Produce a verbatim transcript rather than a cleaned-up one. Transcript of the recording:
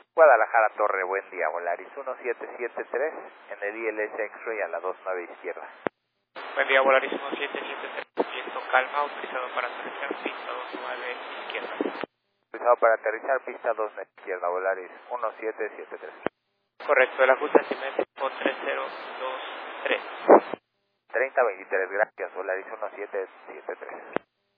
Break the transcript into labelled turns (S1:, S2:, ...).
S1: Guadalajara Torre, buen día, Volaris uno siete siete tres en el I L S X-Ray a la dos nueve izquierda.
S2: Buen día, Volaris uno siete siete tres, viento calma, autorizado para aterrizar, pista dos nueve izquierda.
S1: Autorizado para aterrizar, pista dos nueve izquierda, Volaris uno siete siete tres.
S2: Correcto, el ajuste asimétrico tres cero dos tres.
S1: treinta veintitrés, gracias, Volaris uno siete siete tres.